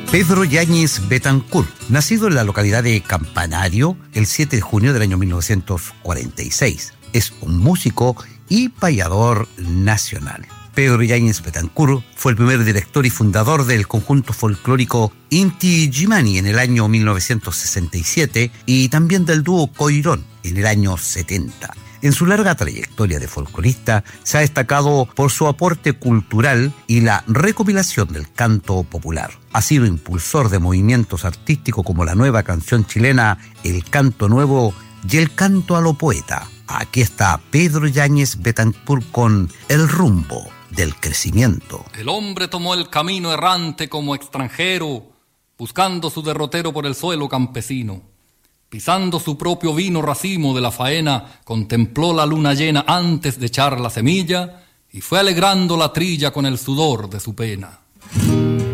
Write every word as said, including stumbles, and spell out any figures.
Pedro Yáñez Betancourt, nacido en la localidad de Campanario el siete de junio del año mil novecientos cuarenta y seis. Es un músico y payador nacional. Pedro Yáñez Betancourt fue el primer director y fundador del conjunto folclórico Inti Illimani en el año mil novecientos sesenta y siete y también del dúo Coirón en el año setenta. En su larga trayectoria de folclorista se ha destacado por su aporte cultural y la recopilación del canto popular. Ha sido impulsor de movimientos artísticos como la nueva canción chilena El Canto Nuevo y El Canto a lo Poeta. Aquí está Pedro Yáñez Betancourt con El Rumbo del Crecimiento. El hombre tomó el camino errante como extranjero, buscando su derrotero por el suelo campesino. Pisando su propio vino racimo de la faena, contempló la luna llena antes de echar la semilla y fue alegrando la trilla con el sudor de su pena.